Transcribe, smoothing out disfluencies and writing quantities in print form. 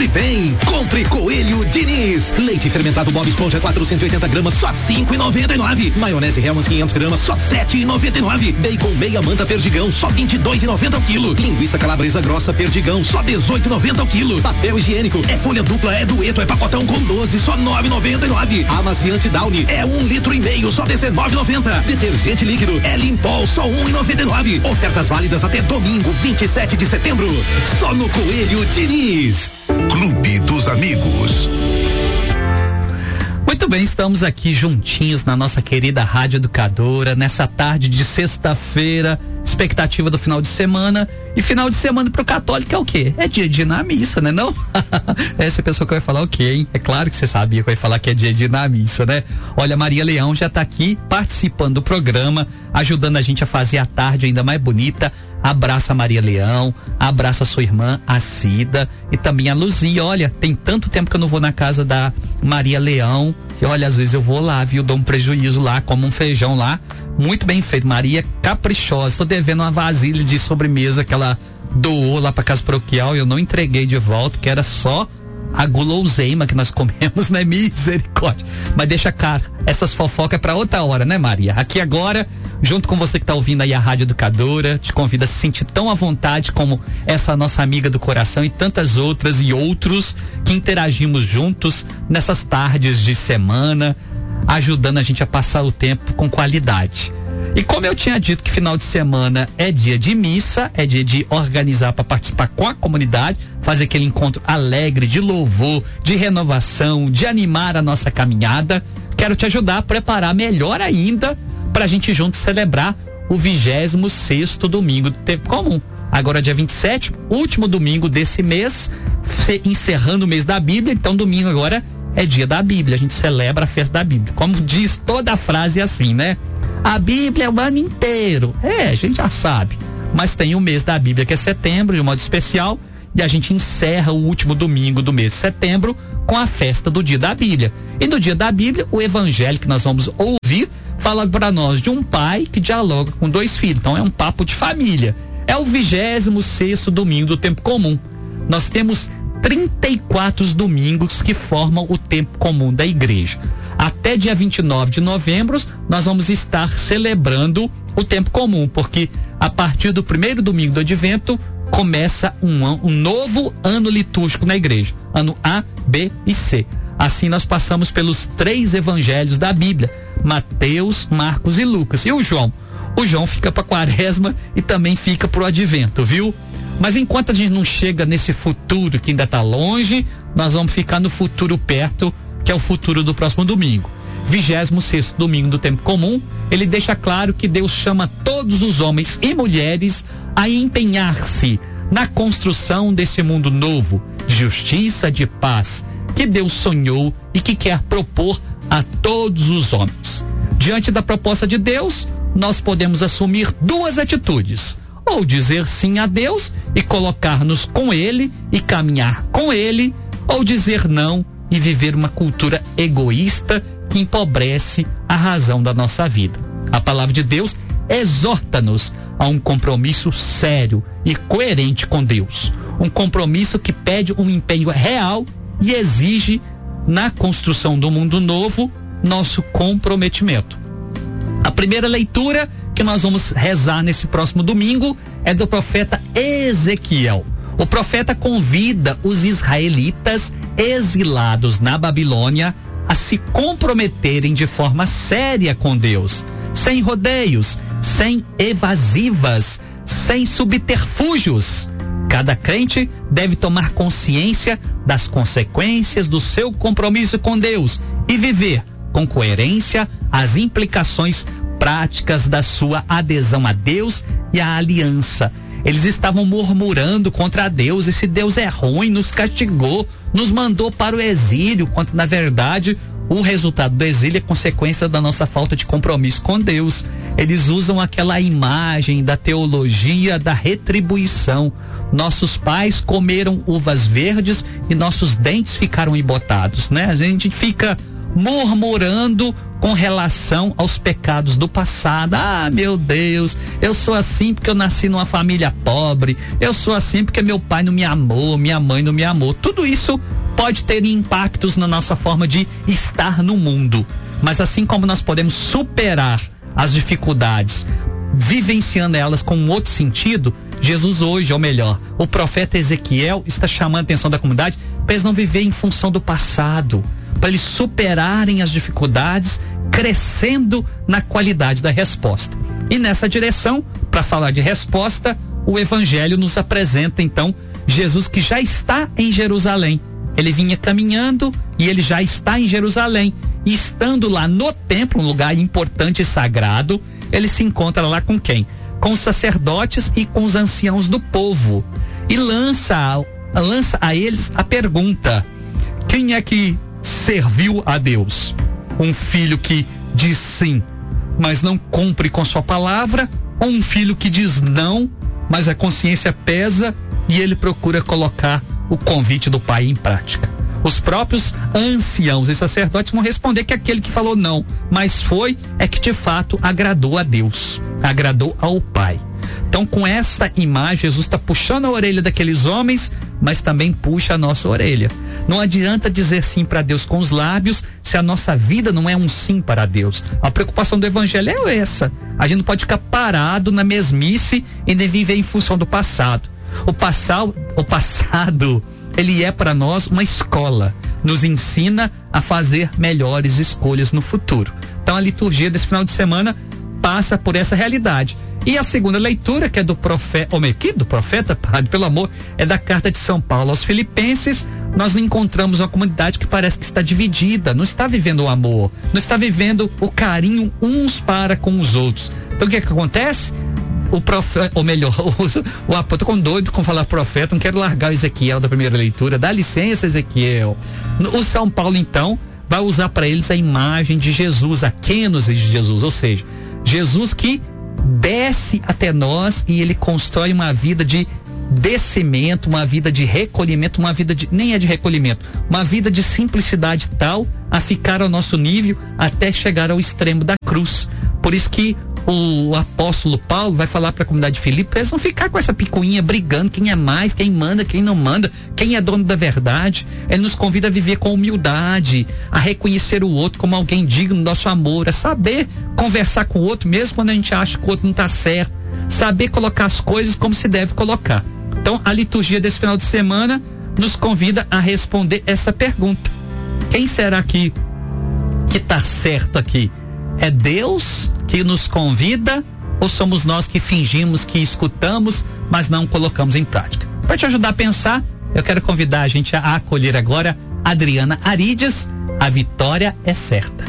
tem. Compre Coelho Diniz. Leite fermentado Bob Esponja 480 gramas, só 5,99. Maionese Hellmann's 500 gramas, só 7,99. Bacon meia manta Perdigão, só 22,90 o quilo. Linguiça calabresa grossa Perdigão, só 18,90 o quilo. Papel higiênico é folha dupla, é dueto, é pacotão com 12, só 9,99. Amaciante Downy é 1,5 litros, só 19,90. Detergente líquido é Limpol, só 1,99. Ofertas válidas até domingo, 27 de setembro. Só no Coelho Diniz. Clube dos Amigos. Muito bem, estamos aqui juntinhos na nossa querida Rádio Educadora, nessa tarde de sexta-feira, expectativa do final de semana. E final de semana pro católico é o quê? É dia de ir na missa, né não? Essa pessoa que vai falar o quê, hein? É claro que você sabia que vai falar que é dia de ir na missa, né? Olha, Maria Leão já tá aqui participando do programa, ajudando a gente a fazer a tarde ainda mais bonita. Abraça a Maria Leão, abraça a sua irmã, a Cida, e também a Luzia. Olha, tem tanto tempo que eu não vou na casa da Maria Leão, que olha, às vezes eu vou lá, viu, dou um prejuízo lá, como um feijão lá, muito bem feito. Maria caprichosa. Tô devendo uma vasilha de sobremesa que ela doou lá pra casa paroquial e eu não entreguei de volta, que era só a guloseima que nós comemos, né? Misericórdia. Mas deixa cara, essas fofocas é pra outra hora, né, Maria? Aqui agora, junto com você que tá ouvindo aí a Rádio Educadora, te convido a se sentir tão à vontade como essa nossa amiga do coração e tantas outras e outros que interagimos juntos nessas tardes de semana, ajudando a gente a passar o tempo com qualidade. E como eu tinha dito que final de semana é dia de missa, é dia de organizar para participar com a comunidade, fazer aquele encontro alegre, de louvor, de renovação, de animar a nossa caminhada, quero te ajudar a preparar melhor ainda para a gente juntos celebrar o 26º domingo do tempo comum. Agora dia 27, último domingo desse mês, encerrando o mês da Bíblia, então domingo agora é dia da Bíblia, a gente celebra a festa da Bíblia. Como diz toda a frase assim, né? A Bíblia é o ano inteiro. A gente já sabe. Mas tem o mês da Bíblia que é setembro, de um modo especial, e a gente encerra o último domingo do mês de setembro com a festa do dia da Bíblia. E no dia da Bíblia, o evangelho que nós vamos ouvir fala para nós de um pai que dialoga com 2 filhos. Então é um papo de família. É o 26º domingo do tempo comum. Nós temos 34 domingos que formam o tempo comum da igreja. Até dia 29 de novembro, nós vamos estar celebrando o tempo comum, porque a partir do primeiro domingo do Advento, começa um novo ano litúrgico na igreja. Ano A, B e C. Assim nós passamos pelos 3 evangelhos da Bíblia, Mateus, Marcos e Lucas. E o João? O João fica para Quaresma e também fica para o Advento, viu? Mas enquanto a gente não chega nesse futuro que ainda está longe, nós vamos ficar no futuro perto, que é o futuro do próximo domingo. 26º domingo do tempo comum, ele deixa claro que Deus chama todos os homens e mulheres a empenhar-se na construção desse mundo novo, de justiça, de paz, que Deus sonhou e que quer propor a todos os homens. Diante da proposta de Deus, nós podemos assumir 2 atitudes: ou dizer sim a Deus e colocar-nos com Ele e caminhar com Ele, ou dizer não e viver uma cultura egoísta que empobrece a razão da nossa vida. A palavra de Deus exorta-nos a um compromisso sério e coerente com Deus. Um compromisso que pede um empenho real e exige, na construção do mundo novo, nosso comprometimento. A primeira leitura que nós vamos rezar nesse próximo domingo é do profeta Ezequiel. O profeta convida os israelitas exilados na Babilônia a se comprometerem de forma séria com Deus, sem rodeios, sem evasivas, sem subterfúgios. Cada crente deve tomar consciência das consequências do seu compromisso com Deus e viver com coerência as implicações práticas da sua adesão a Deus e à aliança. Eles estavam murmurando contra Deus: esse Deus é ruim, nos castigou, nos mandou para o exílio, quando na verdade o resultado do exílio é consequência da nossa falta de compromisso com Deus. Eles usam aquela imagem da teologia da retribuição. Nossos pais comeram uvas verdes e nossos dentes ficaram embotados, né? A gente fica murmurando com relação aos pecados do passado. Ah, meu Deus, eu sou assim porque eu nasci numa família pobre, eu sou assim porque meu pai não me amou, minha mãe não me amou. Tudo isso pode ter impactos na nossa forma de estar no mundo. Mas assim como nós podemos superar as dificuldades, vivenciando elas com um outro sentido, Jesus hoje, ou melhor, o profeta Ezequiel está chamando a atenção da comunidade para eles não viverem em função do passado, para eles superarem as dificuldades, crescendo na qualidade da resposta. E nessa direção, para falar de resposta, o Evangelho nos apresenta então Jesus que já está em Jerusalém. Ele vinha caminhando e ele já está em Jerusalém. E estando lá no templo, um lugar importante e sagrado, ele se encontra lá com quem? Com os sacerdotes e com os anciãos do povo. E lança a eles a pergunta: quem é que serviu a Deus? Um filho que diz sim, mas não cumpre com sua palavra? Ou um filho que diz não, mas a consciência pesa e ele procura colocar o convite do pai em prática? Os próprios anciãos e sacerdotes vão responder que aquele que falou não, mas é que de fato agradou a Deus, agradou ao Pai. Então, com essa imagem, Jesus está puxando a orelha daqueles homens, mas também puxa a nossa orelha. Não adianta dizer sim para Deus com os lábios se a nossa vida não é um sim para Deus. A preocupação do Evangelho é essa. A gente não pode ficar parado na mesmice e nem viver em função do passado. O passado, ele é para nós uma escola, nos ensina a fazer melhores escolhas no futuro. Então a liturgia desse final de semana passa por essa realidade. E a segunda leitura, que é do profeta, padre, pelo amor, é da carta de São Paulo aos Filipenses. Nós encontramos uma comunidade que parece que está dividida, não está vivendo o amor, não está vivendo o carinho uns para com os outros. Então o que acontece? O profeta, ou melhor, o apóstolo, tô com doido com falar profeta, não quero largar o Ezequiel da primeira leitura, dá licença, Ezequiel. O São Paulo, então, vai usar para eles a imagem de Jesus, a kenosis de Jesus, ou seja, Jesus que desce até nós e ele constrói uma vida de descimento, uma vida de recolhimento, uma vida de, nem é de recolhimento, uma vida de simplicidade tal a ficar ao nosso nível até chegar ao extremo da cruz. Por isso que o apóstolo Paulo vai falar para a comunidade de Filipe para eles não ficar com essa picuinha brigando quem é mais, quem manda, quem não manda, quem é dono da verdade. Ele nos convida a viver com humildade, a reconhecer o outro como alguém digno do nosso amor, a saber conversar com o outro mesmo quando a gente acha que o outro não está certo, saber colocar as coisas como se deve colocar. Então a liturgia desse final de semana nos convida a responder essa pergunta: quem será que está certo aqui? É Deus que nos convida ou somos nós que fingimos que escutamos, mas não colocamos em prática? Para te ajudar a pensar, eu quero convidar a gente a acolher agora Adriana Arides. A vitória é certa.